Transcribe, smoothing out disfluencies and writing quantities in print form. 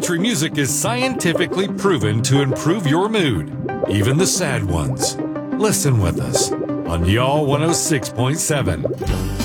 country music is scientifically proven to improve your mood, even the sad ones. Listen with us on Y'all 106.7.